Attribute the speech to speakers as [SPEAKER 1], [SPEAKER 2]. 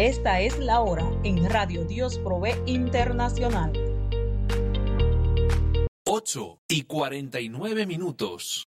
[SPEAKER 1] Esta es la hora en Radio Dios Provee Internacional.
[SPEAKER 2] 8:49.